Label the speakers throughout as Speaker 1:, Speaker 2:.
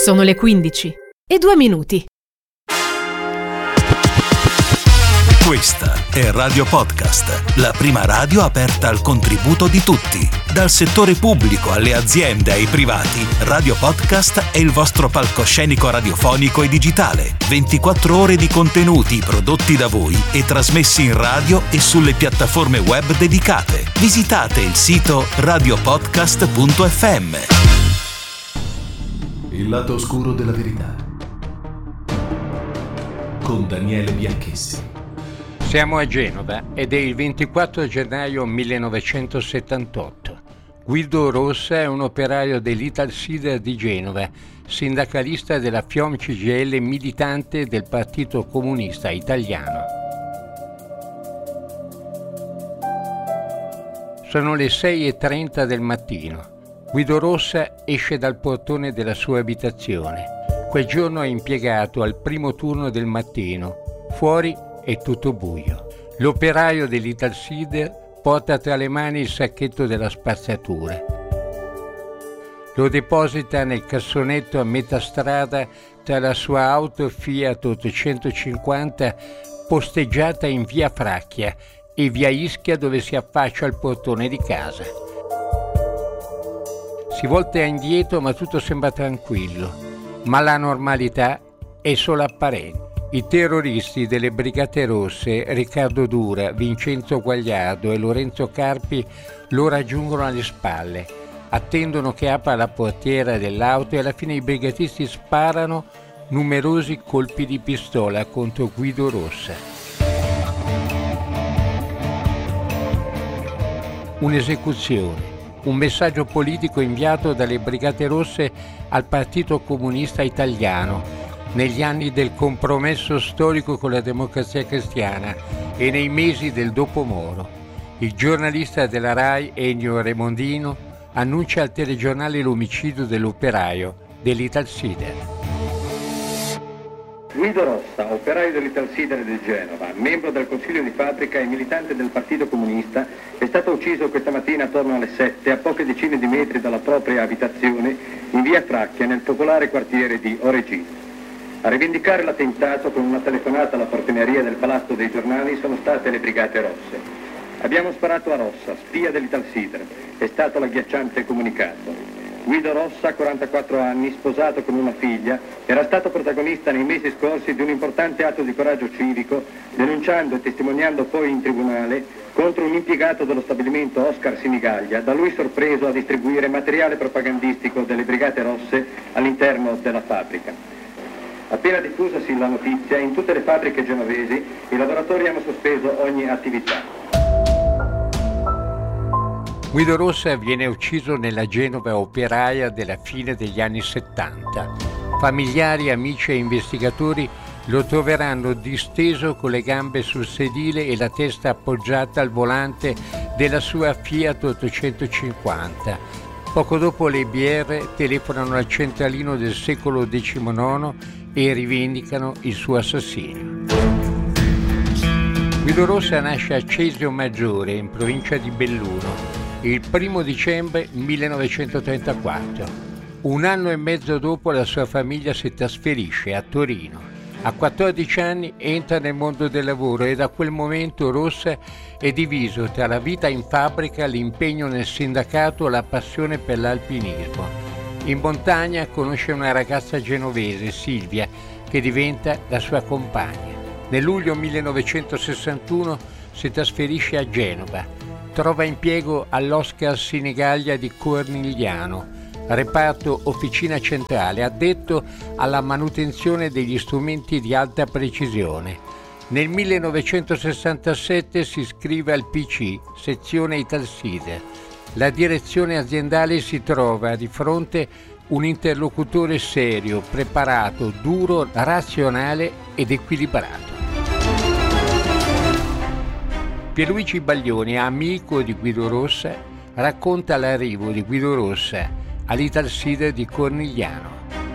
Speaker 1: Sono le 15:02.
Speaker 2: Questa è Radio Podcast, la prima radio aperta al contributo di tutti. Dal settore pubblico alle aziende ai privati, Radio Podcast è il vostro palcoscenico radiofonico e digitale. 24 ore di contenuti prodotti da voi e trasmessi in radio e sulle piattaforme web dedicate. Visitate il sito radiopodcast.fm. Il lato oscuro della verità. Con Daniele Bianchessi.
Speaker 3: Siamo a Genova ed è il 24 gennaio 1978. Guido Rossa è un operaio dell'Italsider di Genova, sindacalista della FIOM CGIL e militante del Partito Comunista Italiano. Sono le 6:30 del mattino. Guido Rossa esce dal portone della sua abitazione. Quel giorno è impiegato al primo turno del mattino. Fuori è tutto buio. L'operaio dell'Italsider porta tra le mani il sacchetto della spazzatura. Lo deposita nel cassonetto a metà strada tra la sua auto Fiat 850 posteggiata in via Fracchia e via Ischia, dove si affaccia al portone di casa. Si volta indietro, ma tutto sembra tranquillo. Ma la normalità è solo apparente. I terroristi delle Brigate Rosse, Riccardo Dura, Vincenzo Guagliardo e Lorenzo Carpi, lo raggiungono alle spalle. Attendono che apra la portiera dell'auto e alla fine i brigatisti sparano numerosi colpi di pistola contro Guido Rossa. Un'esecuzione, un messaggio politico inviato dalle Brigate Rosse al Partito Comunista Italiano negli anni del compromesso storico con la Democrazia Cristiana e nei mesi del dopo Moro. Il giornalista della RAI, Ennio Remondino, annuncia al telegiornale l'omicidio dell'operaio dell'Italsider.
Speaker 4: Guido Rossa, operaio dell'Italsider di Genova, membro del Consiglio di fabbrica e militante del Partito Comunista, è stato ucciso questa mattina attorno alle 7 a poche decine di metri dalla propria abitazione in via Fracchia, nel popolare quartiere di Oregino. A rivendicare l'attentato con una telefonata alla portineria del Palazzo dei Giornali sono state le Brigate Rosse. Abbiamo sparato a Rossa, spia dell'Italsider, è stato l'agghiacciante comunicato. Guido Rossa, 44 anni, sposato con una figlia, era stato protagonista nei mesi scorsi di un importante atto di coraggio civico, denunciando e testimoniando poi in tribunale contro un impiegato dello stabilimento Oscar Sinigaglia, da lui sorpreso a distribuire materiale propagandistico delle Brigate Rosse all'interno della fabbrica. Appena diffusasi la notizia, in tutte le fabbriche genovesi i lavoratori hanno sospeso ogni attività.
Speaker 3: Guido Rossa viene ucciso nella Genova operaia della fine degli anni 70. Familiari, amici e investigatori lo troveranno disteso con le gambe sul sedile e la testa appoggiata al volante della sua Fiat 850. Poco dopo le BR telefonano al centralino del secolo XIX e rivendicano il suo assassinio. Guido Rossa nasce a Cesio Maggiore, in provincia di Belluno, il 1 dicembre 1934. Un anno e mezzo dopo la sua famiglia si trasferisce a Torino. A 14 anni entra nel mondo del lavoro e da quel momento Rossa è diviso tra la vita in fabbrica, l'impegno nel sindacato e la passione per l'alpinismo. In montagna conosce una ragazza genovese, Silvia, che diventa la sua compagna. Nel luglio 1961 si trasferisce a Genova. Trova impiego all'Oscar Sinigaglia di Cornigliano, reparto officina centrale, addetto alla manutenzione degli strumenti di alta precisione. Nel 1967 si iscrive al PC, sezione Italsider. La direzione aziendale si trova di fronte un interlocutore serio, preparato, duro, razionale ed equilibrato. Pierluigi Baglioni, amico di Guido Rossa, racconta l'arrivo di Guido Rossa all'Italsider di Cornigliano.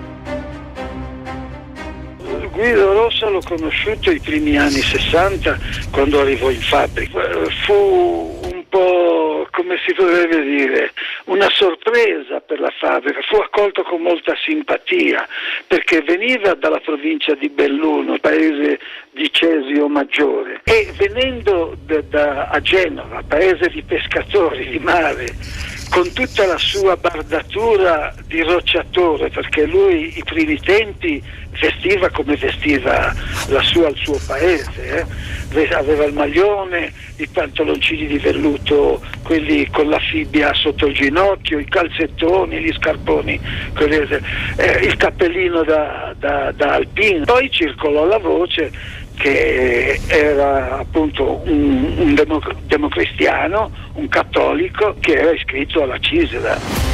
Speaker 5: Guido Rossa l'ho conosciuto i primi anni 60 quando arrivò in fabbrica. Fu un po', come si potrebbe dire, una sorpresa per la fabbrica, fu accolto con molta simpatia perché veniva dalla provincia di Belluno, paese di Cesio Maggiore, e venendo a Genova, paese di pescatori di mare, con tutta la sua bardatura di rocciatore, perché lui i primi tempi vestiva come vestiva il suo paese, aveva il maglione, i pantaloncini di velluto, quelli con la fibbia sotto il ginocchio, i calzettoni, gli scarponi, il cappellino da alpino. Poi circolò la voce che era appunto un democristiano, un cattolico che era iscritto alla CISL.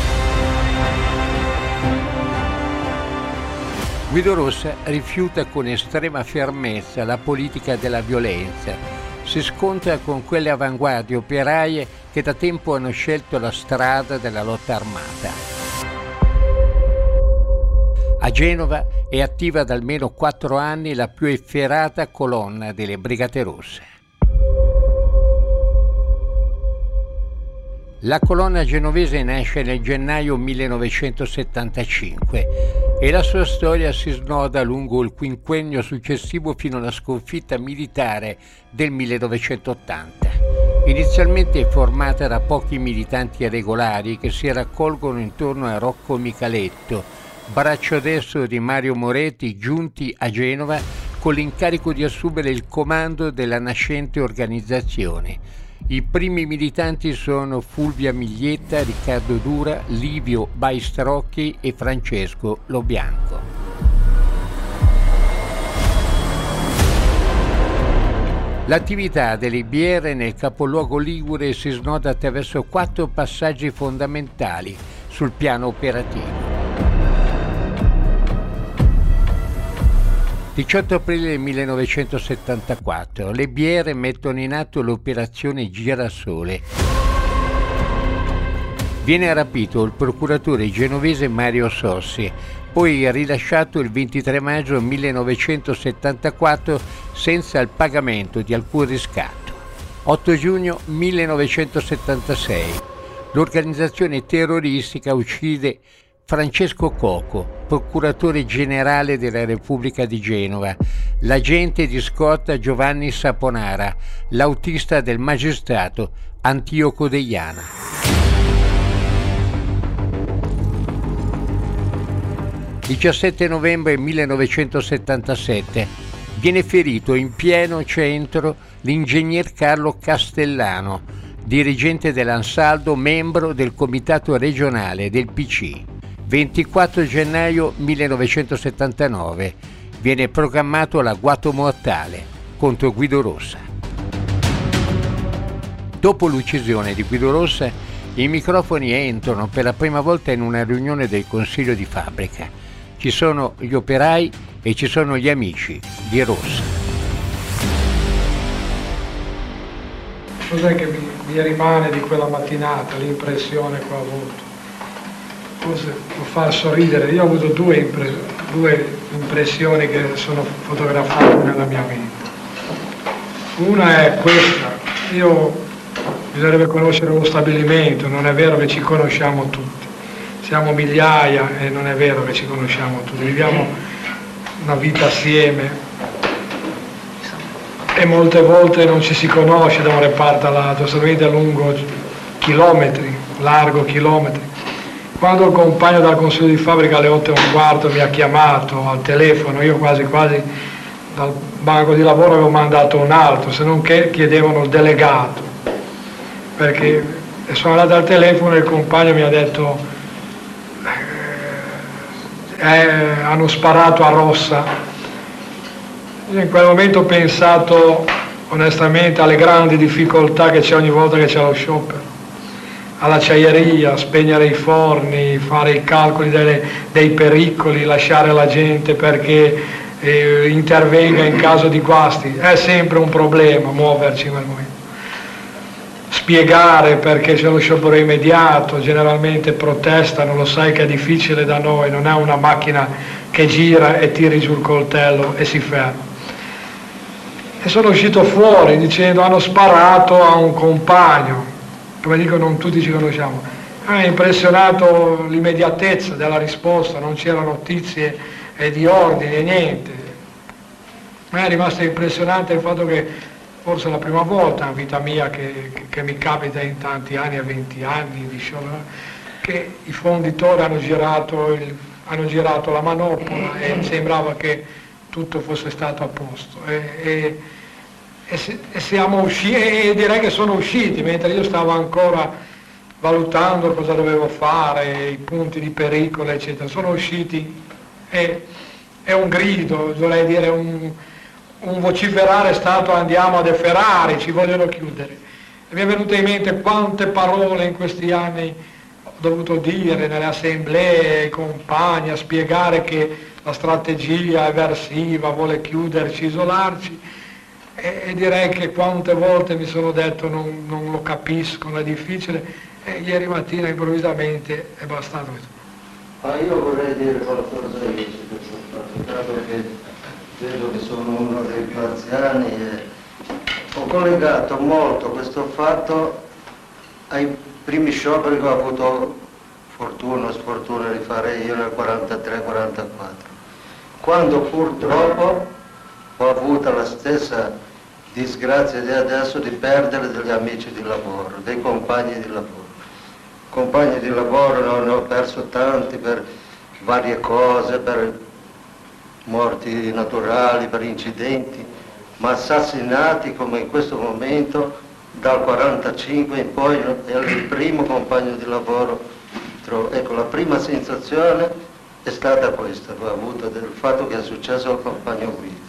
Speaker 3: Guido Rossa rifiuta con estrema fermezza la politica della violenza, si scontra con quelle avanguardie operaie che da tempo hanno scelto la strada della lotta armata. A Genova è attiva da almeno 4 anni la più efferata colonna delle Brigate Rosse. La colonna genovese nasce nel gennaio 1975 e la sua storia si snoda lungo il quinquennio successivo fino alla sconfitta militare del 1980. Inizialmente formata da pochi militanti regolari che si raccolgono intorno a Rocco Micaletto, braccio destro di Mario Moretti, giunti a Genova con l'incarico di assumere il comando della nascente organizzazione. I primi militanti sono Fulvia Miglietta, Riccardo Dura, Livio Baistrocchi e Francesco Lobianco. L'attività delle BR nel capoluogo ligure si snoda attraverso 4 passaggi fondamentali sul piano operativo. 18 aprile 1974, le BR mettono in atto l'operazione Girasole. Viene rapito il procuratore genovese Mario Sossi, poi rilasciato il 23 maggio 1974 senza il pagamento di alcun riscatto. 8 giugno 1976, l'organizzazione terroristica uccide Francesco Coco, procuratore generale della Repubblica di Genova, l'agente di scorta Giovanni Saponara, l'autista del magistrato Antioco Deiana. Il 17 novembre 1977 viene ferito in pieno centro l'ingegner Carlo Castellano, dirigente dell'Ansaldo, membro del comitato regionale del PC. 24 gennaio 1979 viene programmato l'agguato mortale contro Guido Rossa. Dopo l'uccisione di Guido Rossa, i microfoni entrano per la prima volta in una riunione del Consiglio di fabbrica. Ci sono gli operai e ci sono gli amici di Rossa.
Speaker 6: Cos'è che mi rimane di quella mattinata, l'impressione che ho avuto? Forse può far sorridere. Io ho avuto due impressioni che sono fotografate nella mia vita. Una è questa: bisognerebbe conoscere lo stabilimento, non è vero che ci conosciamo tutti, siamo migliaia e non è vero che ci conosciamo tutti, viviamo una vita assieme e molte volte non ci si conosce da un reparto all'altro, solamente lungo chilometri, largo chilometri. Quando il compagno dal consiglio di fabbrica alle 8:15 mi ha chiamato al telefono, io quasi dal banco di lavoro avevo mandato un altro, se non che chiedevano il delegato, perché sono andato al telefono e il compagno mi ha detto hanno sparato a Rossa. Io in quel momento ho pensato onestamente alle grandi difficoltà che c'è ogni volta che c'è lo sciopero, all'acciaieria, spegnere i forni, fare i calcoli dei pericoli, lasciare la gente perché intervenga in caso di guasti. È sempre un problema muoverci in quel momento. Spiegare perché c'è lo sciopero immediato, generalmente protestano, lo sai che è difficile da noi, non è una macchina che gira e tiri giù il coltello e si ferma. E sono uscito fuori dicendo hanno sparato a un compagno. Come dico, non tutti ci conosciamo. Ha impressionato l'immediatezza della risposta, non c'erano notizie di ordine, niente. A me è rimasto impressionante il fatto che forse è la prima volta in vita mia che mi capita in tanti anni, a 20 anni di sciopero, che i fonditori hanno girato la manopola e sembrava che tutto fosse stato a posto. E siamo usciti, e direi che sono usciti, mentre io stavo ancora valutando cosa dovevo fare, i punti di pericolo, eccetera. Sono usciti e è un grido, vorrei dire un vociferare è stato: andiamo a deferrare, ci vogliono chiudere. E mi è venuto in mente quante parole in questi anni ho dovuto dire nelle assemblee, ai compagni, a spiegare che la strategia eversiva vuole chiuderci, isolarci, e direi che quante volte mi sono detto non lo capiscono, è difficile, e ieri mattina improvvisamente è bastato.
Speaker 7: Ma io vorrei dire qualcosa io, dato che vedo che sono uno dei più anziani e ho collegato molto questo fatto ai primi scioperi che ho avuto fortuna o sfortuna di fare io nel 43-44, quando purtroppo ho avuto la stessa disgrazia di adesso di perdere degli amici di lavoro, dei compagni di lavoro. Compagni di lavoro ne ho perso tanti per varie cose, per morti naturali, per incidenti, ma assassinati come in questo momento dal 45 in poi è il primo compagno di lavoro. Ecco, la prima sensazione è stata questa, che ho avuto del fatto che è successo al compagno Guido.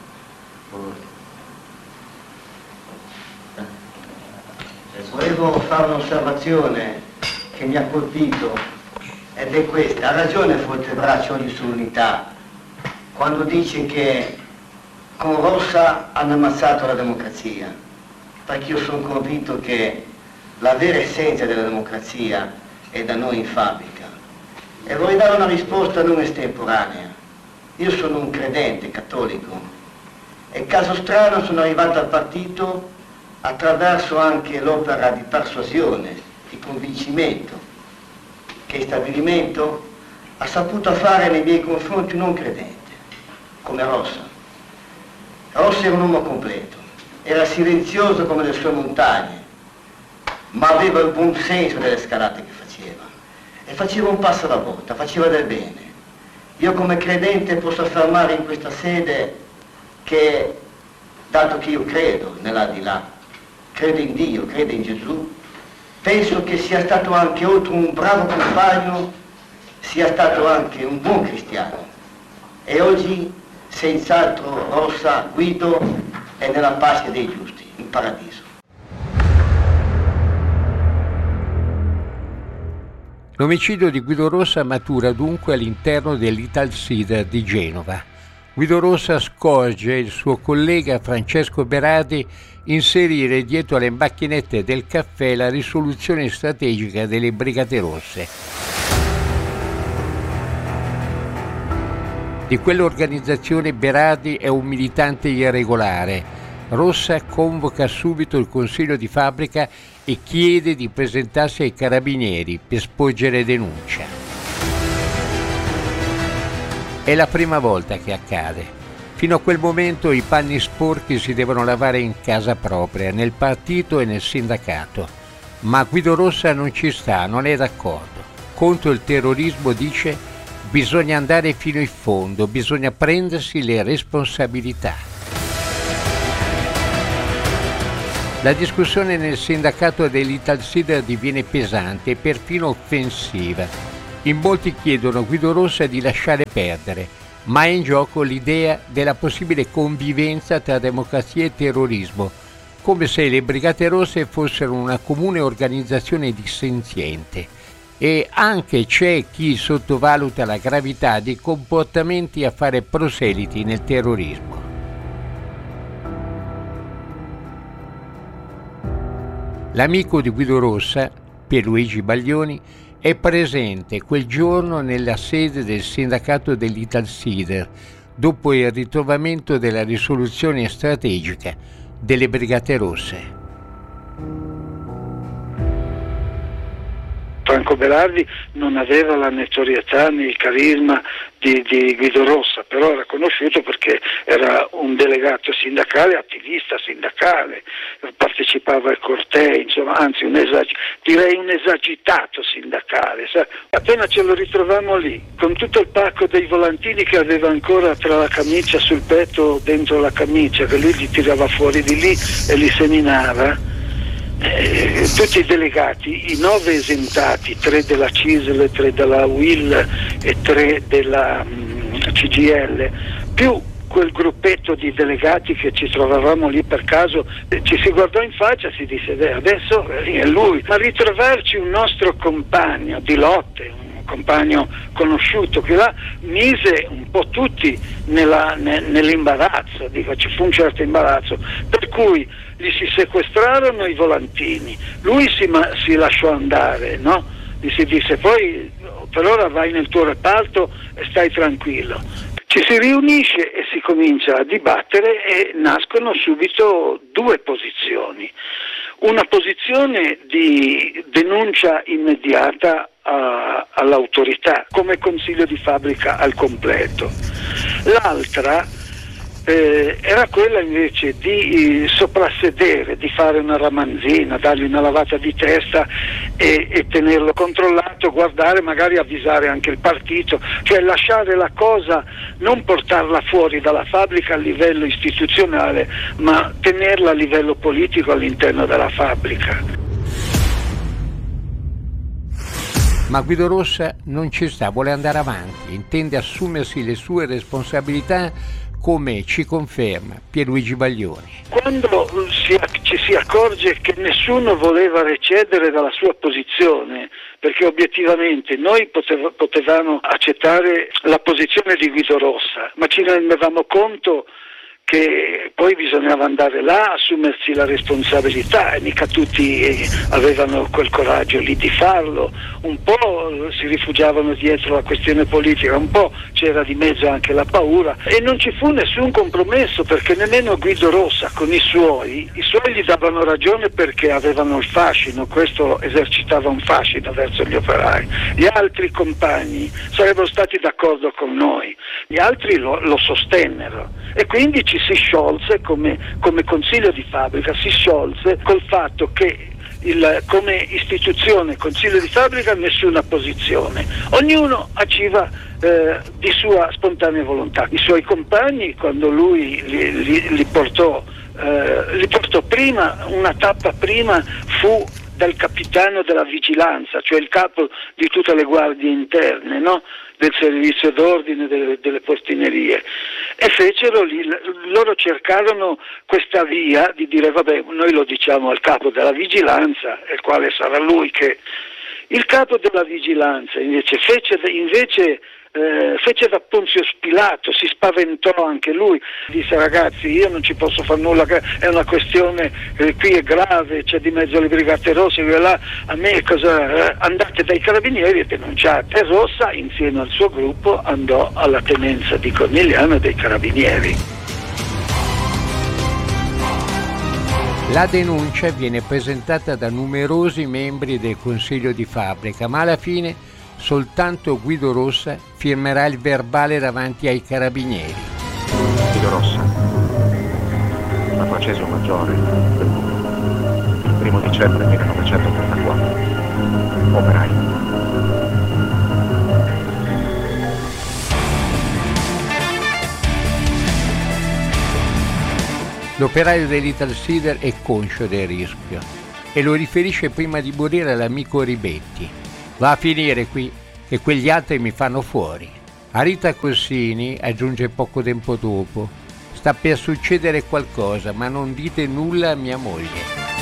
Speaker 8: Volevo fare un'osservazione che mi ha colpito ed è questa: ha ragione Fortebraccioli sull'unità quando dice che con Rossa hanno ammazzato la democrazia, perché io sono convinto che la vera essenza della democrazia è da noi in fabbrica. E vorrei dare una risposta non estemporanea. Io sono un credente cattolico e caso strano sono arrivato al partito attraverso anche l'opera di persuasione, di convincimento che il stabilimento ha saputo fare nei miei confronti un non credente, come Rossa. Rossa era un uomo completo, era silenzioso come le sue montagne, ma aveva il buon senso delle scalate che faceva e faceva un passo alla volta, faceva del bene. Io come credente posso affermare in questa sede che, dato che io credo nell'aldilà, credo in Dio, credo in Gesù, penso che sia stato anche, oltre un bravo compagno, sia stato anche un buon cristiano. E oggi, senz'altro, Rossa Guido è nella pace dei giusti, in paradiso.
Speaker 3: L'omicidio di Guido Rossa matura dunque all'interno dell'Italsider di Genova. Guido Rossa scorge il suo collega Francesco Berardi inserire dietro alle macchinette del caffè la risoluzione strategica delle Brigate Rosse. Di quell'organizzazione Berardi è un militante irregolare. Rossa convoca subito il consiglio di fabbrica e chiede di presentarsi ai carabinieri per sporgere denuncia. È la prima volta che accade. Fino a quel momento i panni sporchi si devono lavare in casa propria, nel partito e nel sindacato. Ma Guido Rossa non ci sta, non è d'accordo. Contro il terrorismo dice: bisogna andare fino in fondo, bisogna prendersi le responsabilità. La discussione nel sindacato dell'Italsider diviene pesante e perfino offensiva. In molti chiedono a Guido Rossa di lasciare perdere, ma è in gioco l'idea della possibile convivenza tra democrazia e terrorismo, come se le Brigate Rosse fossero una comune organizzazione dissenziente. E anche c'è chi sottovaluta la gravità di comportamenti a fare proseliti nel terrorismo. L'amico di Guido Rossa, Pierluigi Baglioni, è presente quel giorno nella sede del sindacato dell'Italsider, dopo il ritrovamento della risoluzione strategica delle Brigate Rosse.
Speaker 5: Franco Berardi non aveva la notorietà né il carisma di Guido Rossa, però era conosciuto perché era un delegato sindacale, attivista sindacale, partecipava ai cortei, insomma, anzi direi un esagitato sindacale. Appena ce lo ritrovammo lì, con tutto il pacco dei volantini che aveva ancora tra la camicia, sul petto, dentro la camicia, che lui li tirava fuori di lì e li seminava, tutti i delegati, i 9 esentati, 3 della CISL, 3 della UIL e 3 della CGIL, più quel gruppetto di delegati che ci trovavamo lì per caso, ci si guardò in faccia e si disse adesso è lui. Ma ritrovarci un nostro compagno di lotte, un compagno conosciuto che là, mise un po' tutti nell'imbarazzo, ci fu un certo imbarazzo, per cui gli si sequestrarono i volantini, lui si lasciò andare, no? Gli si disse poi per ora vai nel tuo reparto e stai tranquillo. Ci si riunisce e si comincia a dibattere e nascono subito 2 posizioni. Una posizione di denuncia immediata all'autorità come consiglio di fabbrica al completo. L'altra era quella invece di soprassedere, di fare una ramanzina, dargli una lavata di testa e tenerlo controllato, guardare, magari avvisare anche il partito, cioè lasciare la cosa, non portarla fuori dalla fabbrica a livello istituzionale, ma tenerla a livello politico all'interno della fabbrica.
Speaker 3: Ma Guido Rossa non ci sta, vuole andare avanti, intende assumersi le sue responsabilità, come ci conferma Pierluigi Baglioni.
Speaker 5: Quando ci si accorge che nessuno voleva recedere dalla sua posizione, perché obiettivamente noi potevamo accettare la posizione di Guido Rossa, ma ci rendevamo conto che poi bisognava andare là, assumersi la responsabilità, e mica tutti avevano quel coraggio lì di farlo. Un po' si rifugiavano dietro la questione politica, un po' c'era di mezzo anche la paura, e non ci fu nessun compromesso, perché nemmeno Guido Rossa con i suoi gli davano ragione, perché avevano il fascino, questo esercitava un fascino verso gli operai. Gli altri compagni sarebbero stati d'accordo con noi, gli altri lo sostennero, e quindi ci si sciolse come consiglio di fabbrica, si sciolse col fatto che come istituzione consiglio di fabbrica nessuna posizione, ognuno agiva di sua spontanea volontà. I suoi compagni, quando lui li portò prima, una tappa prima fu dal capitano della vigilanza, cioè il capo di tutte le guardie interne, no? Del servizio d'ordine, delle portinerie, e loro cercarono questa via di dire vabbè, noi lo diciamo al capo della vigilanza, il quale sarà lui che... Il capo della vigilanza invece fece da Ponzio Pilato, si spaventò anche lui, disse ragazzi io non ci posso fare nulla, è una questione qui è grave, c'è di mezzo le Brigate Rosse, là, a me andate dai carabinieri e denunciate. E Rossa insieme al suo gruppo andò alla tenenza di Cornigliano dei carabinieri.
Speaker 3: La denuncia viene presentata da numerosi membri del Consiglio di fabbrica, ma alla fine soltanto Guido Rossa firmerà il verbale davanti ai carabinieri.
Speaker 9: Guido Rossa, 4° maggiore del numero, il 1° dicembre 1984, operaio.
Speaker 3: L'operaio dell'Italsider è conscio del rischio e lo riferisce prima di morire all'amico Ribetti. Va a finire qui che quegli altri mi fanno fuori. A Rita Corsini aggiunge poco tempo dopo: sta per succedere qualcosa, ma non dite nulla a mia moglie.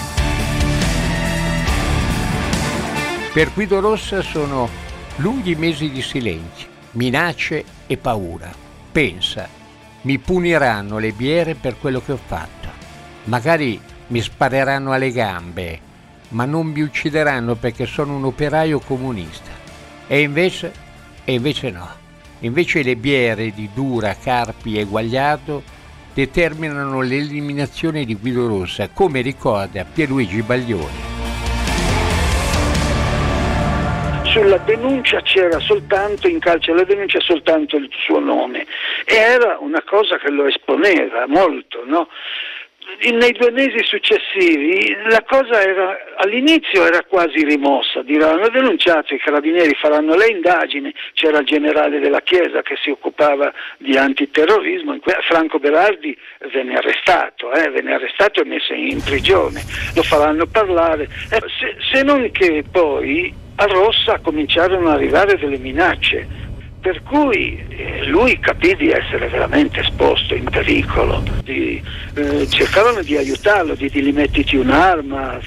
Speaker 3: Per Guido Rossa sono lunghi mesi di silenzio, minacce e paura. Pensa, mi puniranno le biere per quello che ho fatto. Magari mi spareranno alle gambe, ma non mi uccideranno perché sono un operaio comunista. E invece no. Invece le biere di Dura, Carpi e Guagliardo determinano l'eliminazione di Guido Rossa, come ricorda Pierluigi Baglioni.
Speaker 5: sulla denuncia c'era soltanto in calce alla denuncia soltanto il suo nome, e era una cosa che lo esponeva molto, no? Nei 2 mesi successivi la cosa all'inizio era quasi rimossa, hanno denunciato, i carabinieri faranno le indagini, c'era il generale della Chiesa che si occupava di antiterrorismo, Franco Berardi venne arrestato e messo in prigione, lo faranno parlare, se non che poi a Rossa cominciarono ad arrivare delle minacce, per cui lui capì di essere veramente esposto, in pericolo, cercavano di aiutarlo, di dirgli mettiti un'arma,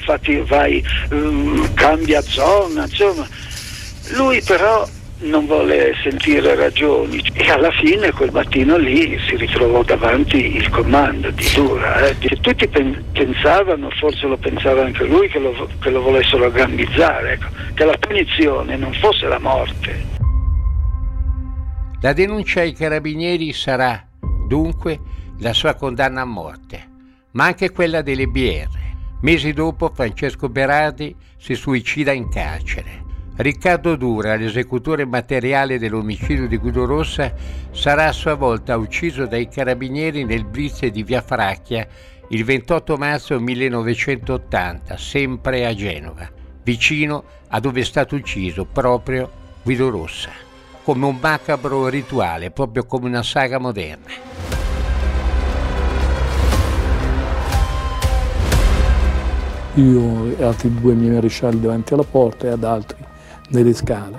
Speaker 5: cambia zona, insomma. Lui però non volle sentire ragioni e alla fine quel mattino lì si ritrovò davanti il comando di Dura. Tutti pensavano, forse lo pensava anche lui, che lo volessero gambizzare, ecco, che la punizione non fosse la morte.
Speaker 3: La denuncia ai carabinieri sarà, dunque, la sua condanna a morte, ma anche quella delle BR. Mesi dopo Francesco Berardi si suicida in carcere. Riccardo Dura, l'esecutore materiale dell'omicidio di Guido Rossa, sarà a sua volta ucciso dai carabinieri nel blitz di Via Fracchia il 28 marzo 1980, sempre a Genova, vicino a dove è stato ucciso proprio Guido Rossa, come un macabro rituale, proprio come una saga moderna.
Speaker 10: Io e altri 2 miei marescialli davanti alla porta e ad altri nelle scale.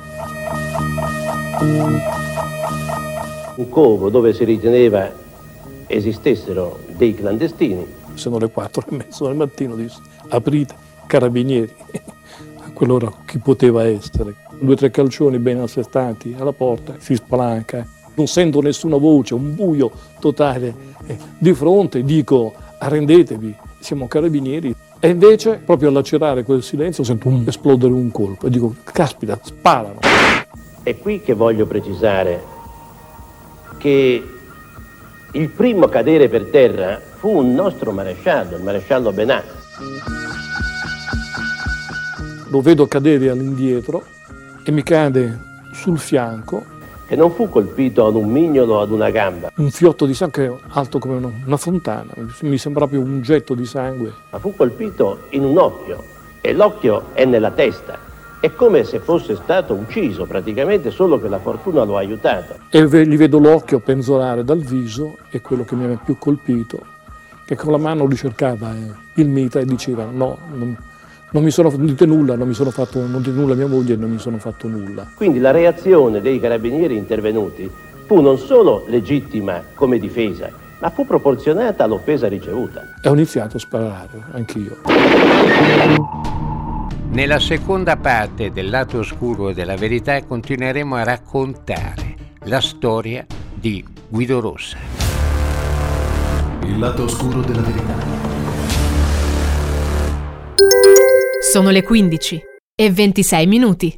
Speaker 11: Un covo dove si riteneva esistessero dei clandestini.
Speaker 10: Sono le 4:30 del mattino, disse: aprite, carabinieri. A quell'ora chi poteva essere? 2 o 3 calcioni ben assestati alla porta, si spalanca, non sento nessuna voce, un buio totale. Di fronte dico: arrendetevi, siamo carabinieri. E invece, proprio a lacerare quel silenzio, sento esplodere un colpo e dico: caspita, sparano.
Speaker 11: È qui che voglio precisare che il primo a cadere per terra fu un nostro maresciallo, il maresciallo Benà.
Speaker 10: Lo vedo cadere all'indietro e mi cade sul fianco.
Speaker 11: E non fu colpito ad un mignolo o ad una gamba.
Speaker 10: Un fiotto di sangue alto come una fontana, mi sembra proprio un getto di sangue.
Speaker 11: Ma fu colpito in un occhio, e l'occhio è nella testa. È come se fosse stato ucciso praticamente, solo che la fortuna lo ha aiutato.
Speaker 10: E gli vedo l'occhio penzolare dal viso, e quello che mi aveva più colpito, che con la mano ricercava il mitra e diceva: no, non mi sono dite nulla, non dite nulla a mia moglie, non mi sono fatto nulla.
Speaker 11: Quindi la reazione dei carabinieri intervenuti fu non solo legittima come difesa, ma fu proporzionata all'offesa ricevuta.
Speaker 10: E ho iniziato a sparare, anch'io.
Speaker 3: Nella seconda parte del lato oscuro della verità continueremo a raccontare la storia di Guido Rossa.
Speaker 2: Il lato oscuro della verità.
Speaker 1: Sono le 15:26.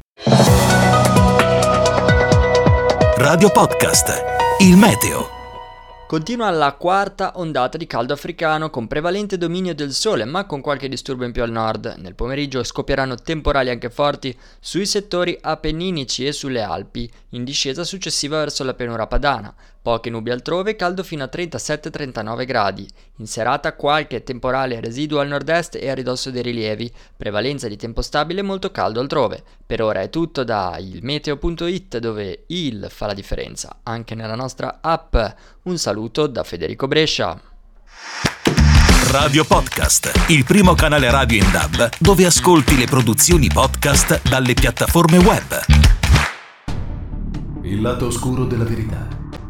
Speaker 2: Radio Podcast, il meteo.
Speaker 12: Continua la 4ª ondata di caldo africano con prevalente dominio del sole, ma con qualche disturbo in più al nord. Nel pomeriggio scoppieranno temporali anche forti sui settori appenninici e sulle Alpi, in discesa successiva verso la pianura padana. Poche nubi altrove, caldo fino a 37-39 gradi. In serata qualche temporale residuo al nord-est e a ridosso dei rilievi, prevalenza di tempo stabile e molto caldo altrove. Per ora è tutto da ilmeteo.it, dove il fa la differenza anche nella nostra app. Un saluto da Federico Brescia.
Speaker 2: Radio Podcast, il primo canale radio in DAB dove ascolti le produzioni podcast dalle piattaforme web. Il lato oscuro della verità.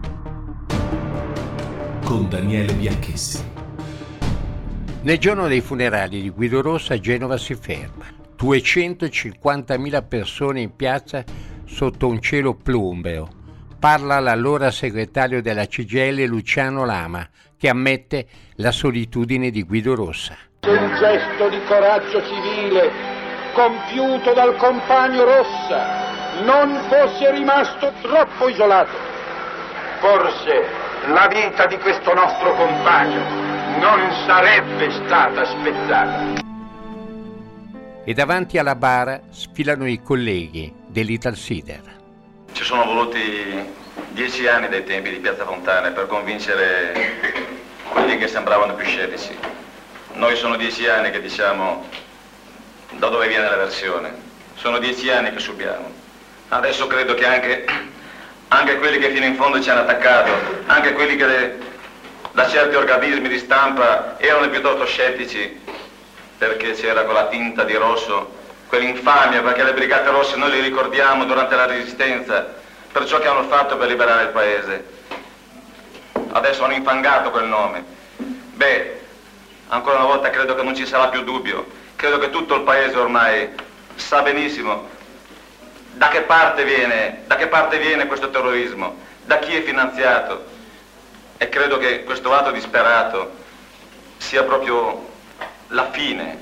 Speaker 2: Con Daniele Bianchessi.
Speaker 3: Nel giorno dei funerali di Guido Rossa, Genova si ferma. 250.000 persone in piazza sotto un cielo plumbeo. Parla l'allora segretario della CGIL Luciano Lama, che ammette la solitudine di Guido Rossa.
Speaker 13: Un gesto di coraggio civile compiuto dal compagno Rossa non fosse rimasto troppo isolato, forse la vita di questo nostro compagno non sarebbe stata spezzata.
Speaker 3: e davanti alla bara sfilano i colleghi dell'Italsider.
Speaker 14: Ci sono voluti 10 anni dai tempi di Piazza Fontana per convincere quelli che sembravano più scettici. Noi sono 10 anni che diciamo da dove viene l'avversione. Sono 10 anni che subiamo. Adesso credo che anche quelli che fino in fondo ci hanno attaccato, anche quelli che da certi organismi di stampa erano piuttosto scettici, perché c'era quella tinta di rosso, quell'infamia, perché le Brigate Rosse noi le ricordiamo durante la Resistenza per ciò che hanno fatto per liberare il paese. Adesso hanno infangato quel nome. Beh, ancora una volta credo che non ci sarà più dubbio. Credo che tutto il paese ormai sa benissimo da che parte viene questo terrorismo, da chi è finanziato. E credo che questo atto disperato sia proprio la fine.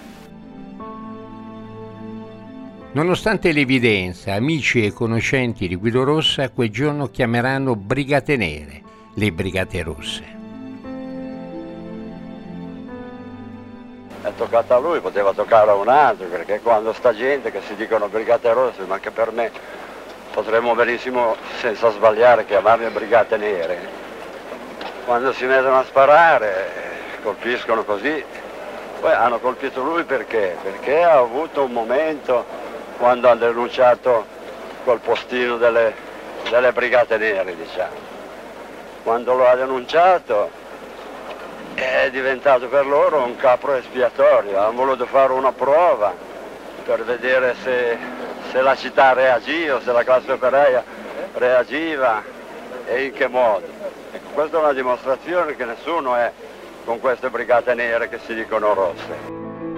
Speaker 3: Nonostante l'evidenza, amici e conoscenti di Guido Rossa quel giorno chiameranno Brigate Nere, le Brigate Rosse.
Speaker 15: È toccato a lui, poteva toccare a un altro, perché quando sta gente che si dicono Brigate Rosse, ma che per me potremmo benissimo, senza sbagliare, chiamarle Brigate Nere, quando si mettono a sparare, colpiscono così. Poi hanno colpito lui perché? Perché ha avuto un momento quando ha denunciato col postino delle Brigate Nere, diciamo. Quando lo ha denunciato è diventato per loro un capro espiatorio. Hanno voluto fare una prova per vedere se la città reagiva, se la classe operaia reagiva e in che modo. Ecco, questa è una dimostrazione che nessuno è con queste Brigate Nere che si dicono rosse.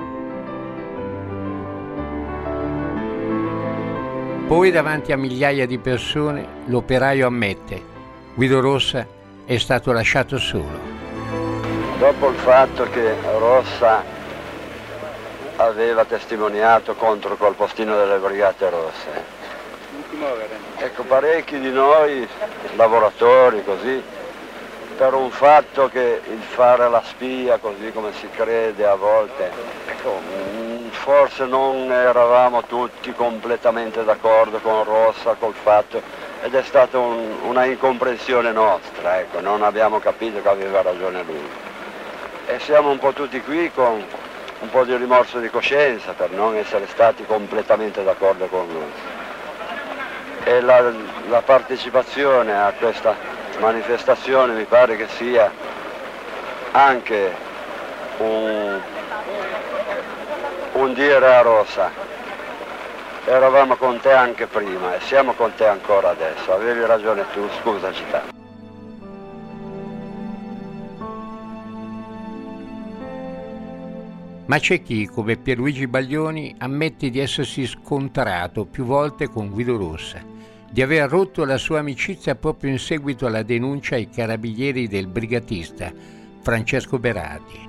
Speaker 3: Poi davanti a migliaia di persone l'operaio ammette: Guido Rossa è stato lasciato solo.
Speaker 15: Dopo il fatto che Rossa aveva testimoniato contro col postino delle Brigate Rosse, ecco, parecchi di noi, lavoratori così, per un fatto che il fare la spia, così come si crede a volte, ecco, forse non eravamo tutti completamente d'accordo con Rossa, col fatto, ed è stata una incomprensione nostra, ecco, non abbiamo capito che aveva ragione lui. E siamo un po' tutti qui con un po' di rimorso di coscienza per non essere stati completamente d'accordo con lui. E la partecipazione a questa manifestazione mi pare che sia anche un dire a Rossa: eravamo con te anche prima e siamo con te ancora adesso, avevi ragione tu, scusaci tanto.
Speaker 3: Ma c'è chi, come Pierluigi Baglioni, ammette di essersi scontrato più volte con Guido Rossa, di aver rotto la sua amicizia proprio in seguito alla denuncia ai carabinieri del brigatista Francesco Berardi.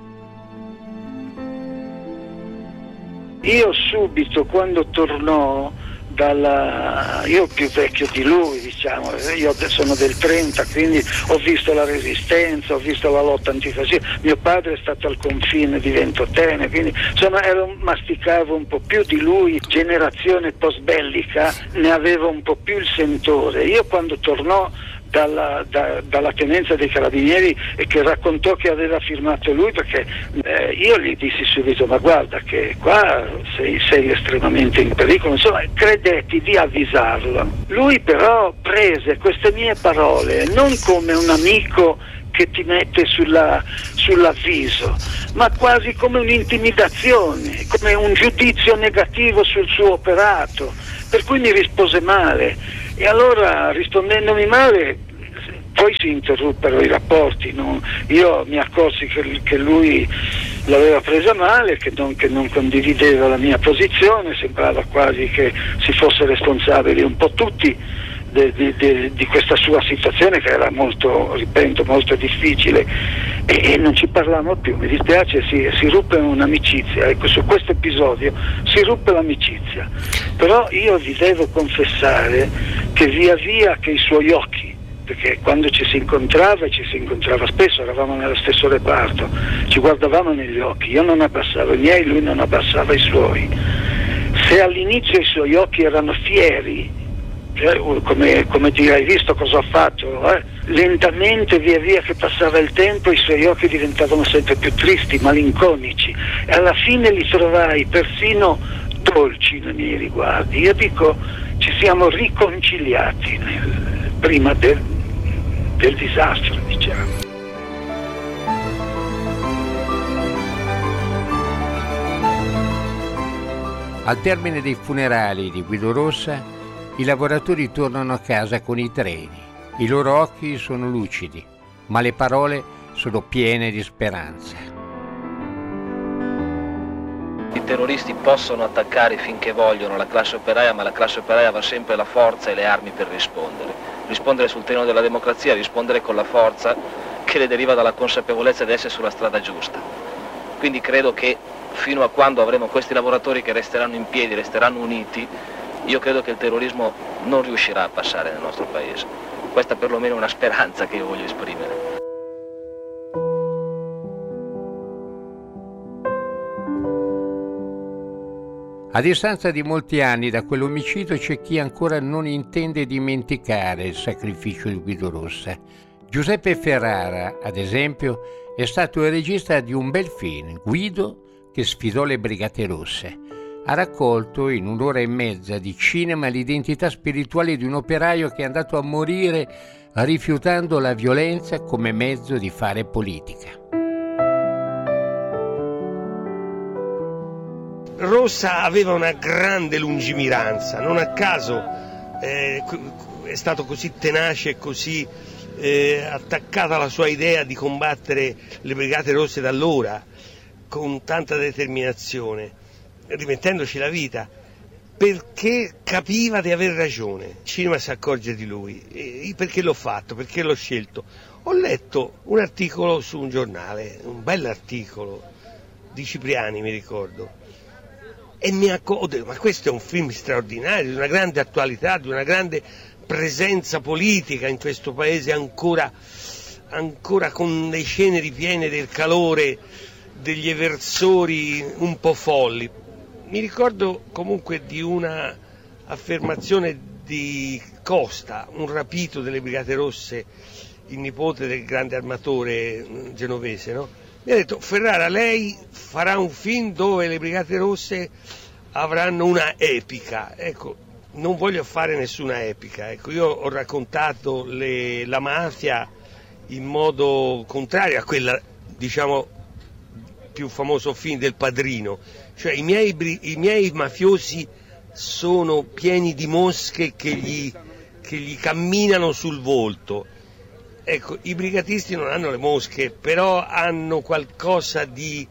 Speaker 5: Io subito, quando tornò io più vecchio di lui, diciamo, io sono del 30, quindi ho visto la resistenza, ho visto la lotta antifascista. Mio padre è stato al confine di Ventotene, quindi insomma masticavo un po' più di lui, generazione post bellica, ne avevo un po' più il sentore. Io quando tornò dalla tenenza dei carabinieri e che raccontò che aveva firmato lui, perché io gli dissi subito: ma guarda che qua sei estremamente in pericolo, insomma credetti di avvisarlo. Lui però prese queste mie parole non come un amico che ti mette sull'avviso, ma quasi come un'intimidazione, come un giudizio negativo sul suo operato, per cui mi rispose male. E allora, rispondendomi male, poi si interruppero i rapporti, no? Io mi accorsi che lui l'aveva presa male, che non condivideva la mia posizione, sembrava quasi che si fosse responsabili un po' tutti di questa sua situazione, che era molto, ripeto, molto difficile, e non ci parlavamo più. Mi dispiace, si ruppe un'amicizia. Ecco, su questo episodio si ruppe l'amicizia, però io vi devo confessare che via via che i suoi occhi, perché quando ci si incontrava spesso, eravamo nello stesso reparto, ci guardavamo negli occhi, io non abbassavo i miei, lui non abbassava i suoi, Se all'inizio i suoi occhi erano fieri, cioè, come dire, hai visto cosa ho fatto? Lentamente, via via che passava il tempo, i suoi occhi diventavano sempre più tristi, malinconici, e alla fine li trovai persino dolci nei miei riguardi. Io dico, ci siamo riconciliati prima del disastro, diciamo.
Speaker 3: Al termine dei funerali di Guido Rossa, i lavoratori tornano a casa con i treni. I loro occhi sono lucidi, ma le parole sono piene di speranza.
Speaker 16: I terroristi possono attaccare finché vogliono la classe operaia, ma la classe operaia avrà sempre la forza e le armi per rispondere. Rispondere sul terreno della democrazia, rispondere con la forza che le deriva dalla consapevolezza di essere sulla strada giusta. Quindi credo che fino a quando avremo questi lavoratori che resteranno in piedi, resteranno uniti, io credo che il terrorismo non riuscirà a passare nel nostro paese. Questa perlomeno è una speranza che io voglio esprimere.
Speaker 3: A distanza di molti anni da quell'omicidio c'è chi ancora non intende dimenticare il sacrificio di Guido Rossa. Giuseppe Ferrara, ad esempio, è stato il regista di un bel film, Guido, che sfidò le Brigate Rosse. Ha raccolto in un'ora e mezza di cinema l'identità spirituale di un operaio che è andato a morire rifiutando la violenza come mezzo di fare politica.
Speaker 17: Rossa aveva una grande lungimiranza, non a caso è stato così tenace e così attaccata alla sua idea di combattere le Brigate Rosse da allora, con tanta determinazione, rimettendoci la vita, perché capiva di aver ragione. Il cinema si accorge di lui. E perché l'ho fatto? Perché l'ho scelto? Ho letto un articolo su un giornale, un bell'articolo di Cipriani, mi ricordo, e ho detto, ma questo è un film straordinario, di una grande attualità, di una grande presenza politica in questo paese ancora con le ceneri piene del calore degli eversori un po' folli. Mi ricordo comunque di una affermazione di Costa, un rapito delle Brigate Rosse, il nipote del grande armatore genovese, no? Mi ha detto: Ferrara, lei farà un film dove le Brigate Rosse avranno una epica. Ecco, non voglio fare nessuna epica. Ecco, io ho raccontato la mafia in modo contrario a quella, diciamo, più famoso film del Padrino, cioè i miei mafiosi sono pieni di mosche che gli camminano sul volto. Ecco, i brigatisti non hanno le mosche, però hanno qualcosa di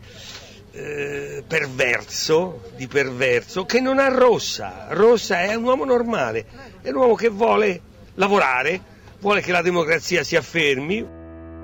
Speaker 17: perverso che non ha Rossa. Rossa è un uomo normale, è un uomo che vuole lavorare, vuole che la democrazia si affermi.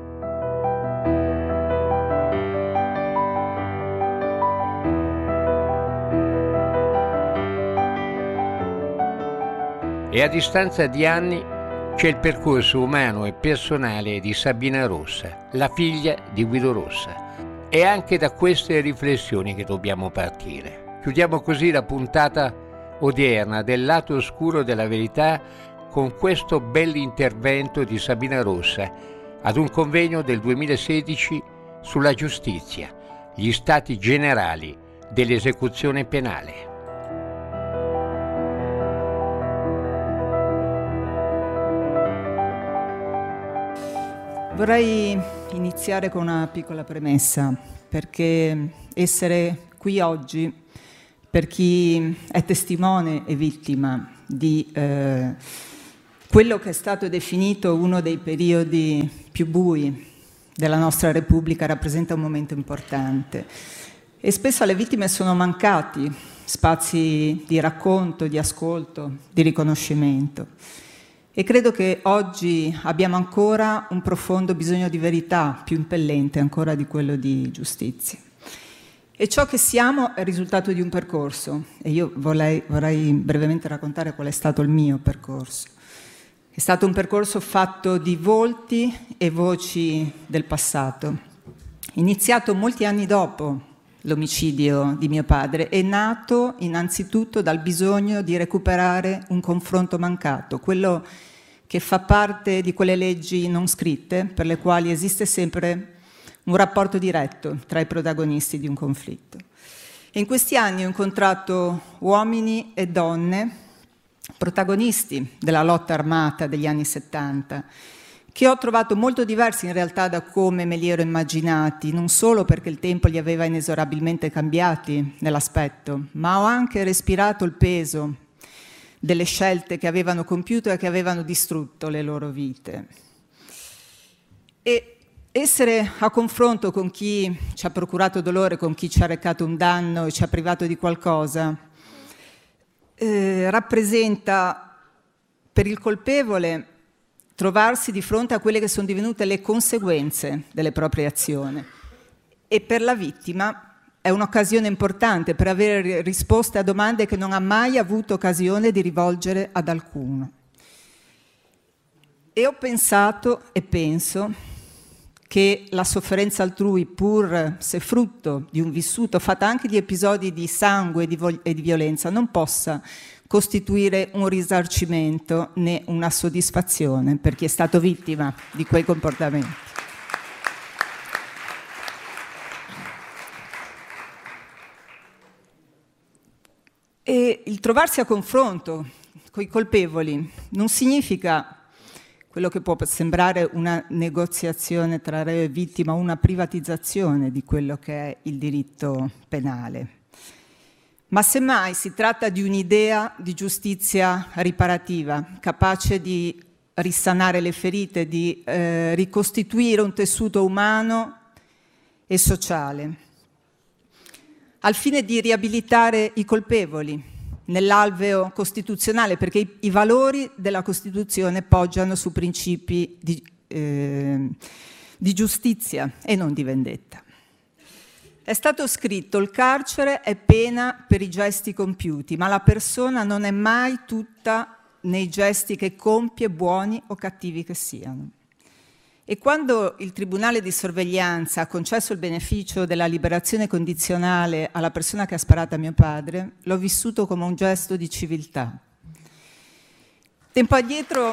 Speaker 3: E a distanza di anni c'è il percorso umano e personale di Sabina Rossa, la figlia di Guido Rossa. È anche da queste riflessioni che dobbiamo partire. Chiudiamo così la puntata odierna del lato oscuro della verità con questo bell'intervento di Sabina Rossa ad un convegno del 2016 sulla giustizia, gli stati generali dell'esecuzione penale.
Speaker 18: Vorrei iniziare con una piccola premessa, perché essere qui oggi, per chi è testimone e vittima di quello che è stato definito uno dei periodi più bui della nostra Repubblica, rappresenta un momento importante. E spesso alle vittime sono mancati spazi di racconto, di ascolto, di riconoscimento. E credo che oggi abbiamo ancora un profondo bisogno di verità, più impellente ancora di quello di giustizia. E ciò che siamo è il risultato di un percorso, e io vorrei brevemente raccontare qual è stato il mio percorso. È stato un percorso fatto di volti e voci del passato, iniziato molti anni dopo l'omicidio di mio padre, è nato innanzitutto dal bisogno di recuperare un confronto mancato, quello che fa parte di quelle leggi non scritte per le quali esiste sempre un rapporto diretto tra i protagonisti di un conflitto. E in questi anni ho incontrato uomini e donne, protagonisti della lotta armata degli anni 70, che ho trovato molto diversi in realtà da come me li ero immaginati, non solo perché il tempo li aveva inesorabilmente cambiati nell'aspetto, ma ho anche respirato il peso delle scelte che avevano compiuto e che avevano distrutto le loro vite. E essere a confronto con chi ci ha procurato dolore, con chi ci ha recato un danno e ci ha privato di qualcosa, rappresenta per il colpevole trovarsi di fronte a quelle che sono divenute le conseguenze delle proprie azioni, e per la vittima è un'occasione importante per avere risposte a domande che non ha mai avuto occasione di rivolgere ad alcuno. E ho pensato e penso che la sofferenza altrui, pur se frutto di un vissuto fatto anche di episodi di sangue e di violenza, non possa costituire un risarcimento né una soddisfazione per chi è stato vittima di quei comportamenti. E il trovarsi a confronto con i colpevoli non significa quello che può sembrare una negoziazione tra reo e vittima, una privatizzazione di quello che è il diritto penale. Ma semmai si tratta di un'idea di giustizia riparativa, capace di risanare le ferite, di ricostituire un tessuto umano e sociale, al fine di riabilitare i colpevoli nell'alveo costituzionale, perché i valori della Costituzione poggiano su principi di giustizia e non di vendetta. È stato scritto: il carcere è pena per i gesti compiuti, ma la persona non è mai tutta nei gesti che compie, buoni o cattivi che siano. E quando il Tribunale di sorveglianza ha concesso il beneficio della liberazione condizionale alla persona che ha sparato a mio padre, l'ho vissuto come un gesto di civiltà. Tempo addietro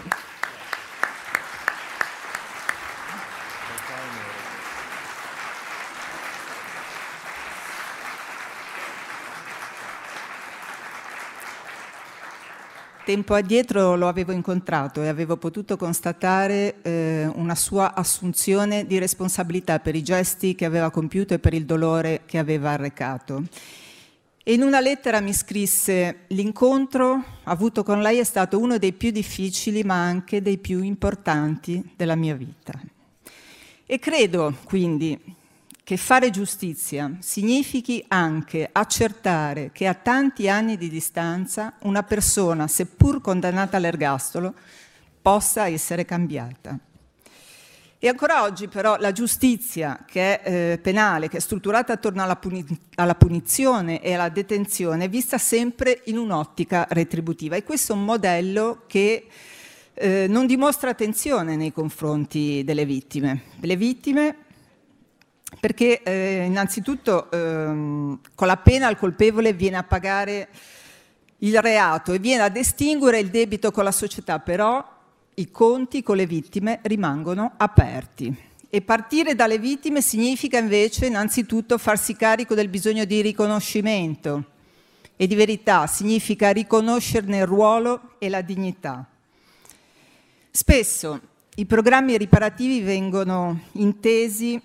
Speaker 18: Tempo addietro lo avevo incontrato e avevo potuto constatare una sua assunzione di responsabilità per i gesti che aveva compiuto e per il dolore che aveva arrecato. E in una lettera mi scrisse: l'incontro avuto con lei è stato uno dei più difficili ma anche dei più importanti della mia vita. E credo quindi che fare giustizia significhi anche accertare che a tanti anni di distanza una persona, seppur condannata all'ergastolo, possa essere cambiata. E ancora oggi però la giustizia che è penale, che è strutturata attorno alla punizione e alla detenzione, è vista sempre in un'ottica retributiva, e questo è un modello che non dimostra attenzione nei confronti delle vittime. Le vittime, perché innanzitutto con la pena il colpevole viene a pagare il reato e viene ad estinguere il debito con la società, però i conti con le vittime rimangono aperti. E partire dalle vittime significa invece innanzitutto farsi carico del bisogno di riconoscimento e di verità, significa riconoscerne il ruolo e la dignità. Spesso i programmi riparativi vengono intesi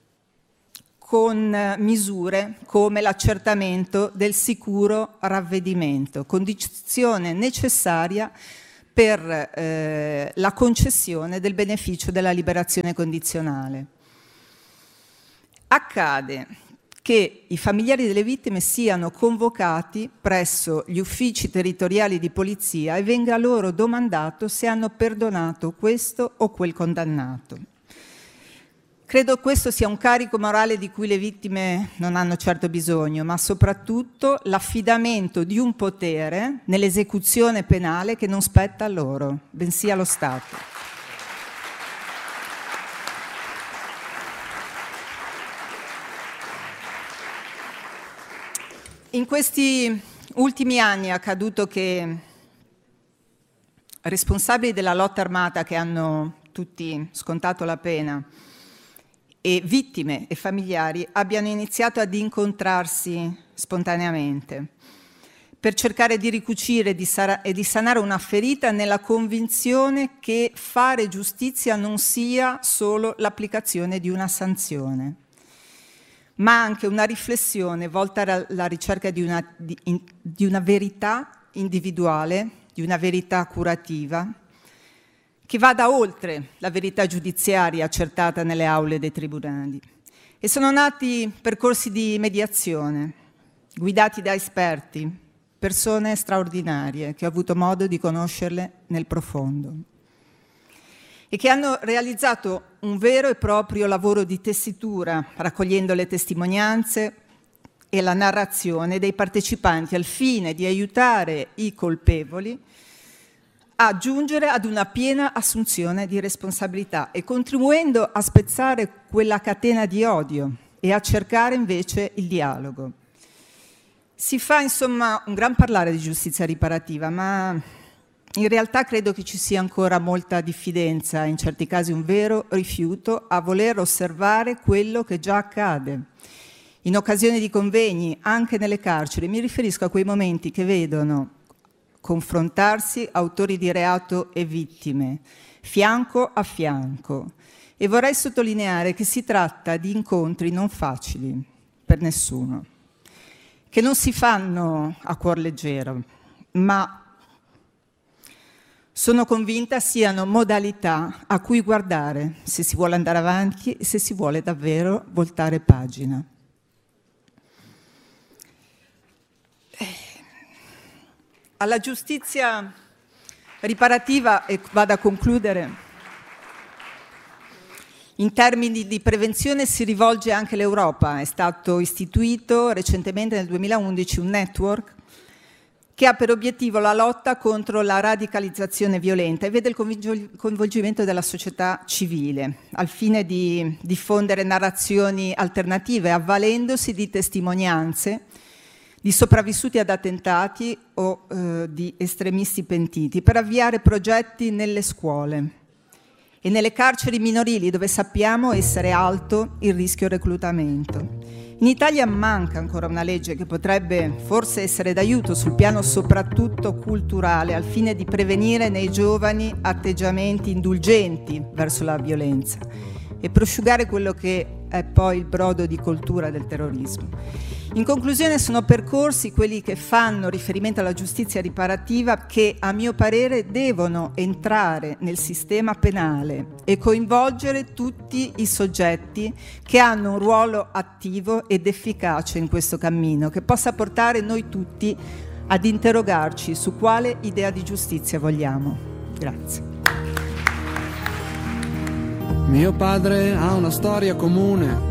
Speaker 18: con misure come l'accertamento del sicuro ravvedimento, condizione necessaria per la concessione del beneficio della liberazione condizionale. Accade che i familiari delle vittime siano convocati presso gli uffici territoriali di polizia e venga loro domandato se hanno perdonato questo o quel condannato. Credo questo sia un carico morale di cui le vittime non hanno certo bisogno, ma soprattutto l'affidamento di un potere nell'esecuzione penale che non spetta a loro, bensì allo Stato. In questi ultimi anni è accaduto che responsabili della lotta armata che hanno tutti scontato la pena e vittime e familiari abbiano iniziato ad incontrarsi spontaneamente per cercare di ricucire e di sanare una ferita nella convinzione che fare giustizia non sia solo l'applicazione di una sanzione, ma anche una riflessione volta alla ricerca di una verità individuale, di una verità curativa, che vada oltre la verità giudiziaria accertata nelle aule dei tribunali. E sono nati percorsi di mediazione, guidati da esperti, persone straordinarie che ho avuto modo di conoscerle nel profondo e che hanno realizzato un vero e proprio lavoro di tessitura, raccogliendo le testimonianze e la narrazione dei partecipanti al fine di aiutare i colpevoli a giungere ad una piena assunzione di responsabilità e contribuendo a spezzare quella catena di odio e a cercare invece il dialogo. Si fa insomma un gran parlare di giustizia riparativa, ma in realtà credo che ci sia ancora molta diffidenza, in certi casi un vero rifiuto a voler osservare quello che già accade. In occasione di convegni, anche nelle carceri, mi riferisco a quei momenti che vedono confrontarsi autori di reato e vittime, fianco a fianco. E vorrei sottolineare che si tratta di incontri non facili per nessuno, che non si fanno a cuor leggero, ma sono convinta siano modalità a cui guardare se si vuole andare avanti e se si vuole davvero voltare pagina. Alla giustizia riparativa, e vado a concludere, in termini di prevenzione si rivolge anche l'Europa. È stato istituito recentemente nel 2011 un network che ha per obiettivo la lotta contro la radicalizzazione violenta e vede il coinvolgimento della società civile al fine di diffondere narrazioni alternative avvalendosi di testimonianze di sopravvissuti ad attentati o di estremisti pentiti per avviare progetti nelle scuole e nelle carceri minorili dove sappiamo essere alto il rischio reclutamento. In Italia manca ancora una legge che potrebbe forse essere d'aiuto sul piano soprattutto culturale al fine di prevenire nei giovani atteggiamenti indulgenti verso la violenza e prosciugare quello che è poi il brodo di coltura del terrorismo. In conclusione sono percorsi, quelli che fanno riferimento alla giustizia riparativa, che a mio parere devono entrare nel sistema penale e coinvolgere tutti i soggetti che hanno un ruolo attivo ed efficace in questo cammino, che possa portare noi tutti ad interrogarci su quale idea di giustizia vogliamo. Grazie.
Speaker 19: Mio padre ha una storia comune